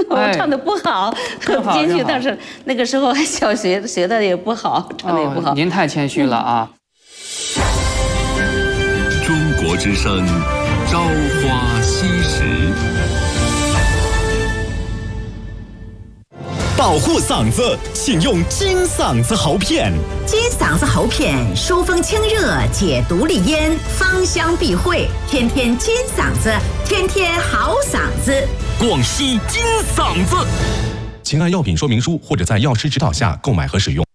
我唱的不好，合不进去。但是那个时候还小学，学的也不好，唱的也不好。 您太谦虚了啊！ 中国之声，朝花夕拾。 保护嗓子，请用金嗓子喉片。 金嗓子喉片，疏风清热，解毒利咽，芳香避秽，天天金嗓子，天天好嗓子。 广西金嗓子，请按药品说明书或者在药师指导下购买和使用。